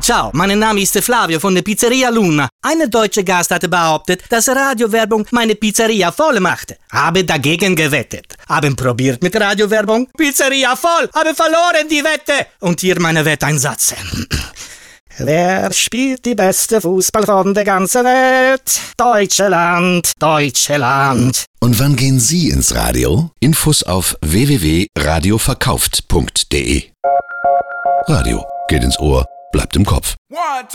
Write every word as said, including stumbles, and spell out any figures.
Ciao, mein Name ist Flavio von der Pizzeria Luna. Eine deutsche Gast hatte behauptet, dass Radiowerbung meine Pizzeria voll machte. Habe dagegen gewettet. Haben probiert mit Radiowerbung. Pizzeria voll. Habe verloren die Wette. Und hier meine Wetteinsatz. Wer spielt die beste Fußball von der ganzen Welt? Deutschland, Deutschland. Und wann gehen Sie ins Radio? Infos auf w w w punkt radio verkauft punkt d e. Radio geht ins Ohr, bleibt im Kopf.